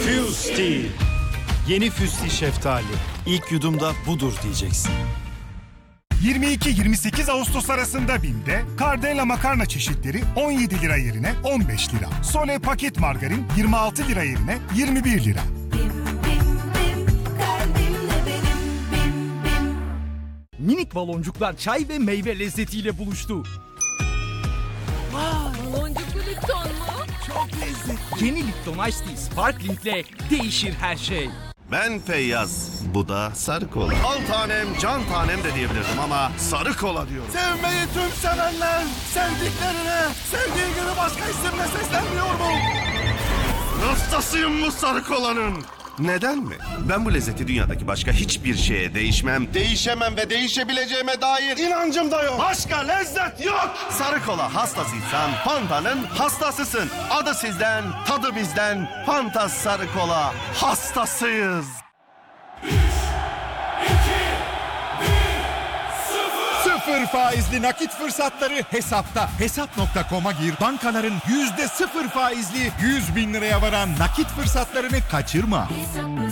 Fusti. Yeni Fusti şeftali. İlk yudumda budur diyeceksin. 22-28 Ağustos arasında BİM'de Kardela makarna çeşitleri 17 lira yerine 15 lira. Sole paket margarin 26 lira yerine 21 lira. Minik baloncuklar çay ve meyve lezzetiyle buluştu. Baloncuklu Lipton mu? Çok lezzetli. Yeni Lipton Ice Tea Sparkling'le değişir her şey. Ben Feyyaz, bu da sarı kola. Al tanem, can tanem de diyebilirdim ama sarı kola diyorum. Sevmeyi tüm sevenler, sevdiklerine, sevdiği gibi başka isimle seslenmiyor mu? Hastasıyım bu sarı kolanın. Neden mi? Ben bu lezzeti dünyadaki başka hiçbir şeye değişmem, değişemem ve değişebileceğime dair inancım da yok. Başka lezzet yok. Sarı kola hastasıysan Fanta'nın hastasısın. Adı sizden, tadı bizden. Fanta sarı kola hastasıyız. Sıfır faizli nakit fırsatları hesapta. Hesap.com'a gir, bankaların %0 faizli 100 bin liraya varan nakit fırsatlarını kaçırma. Hesap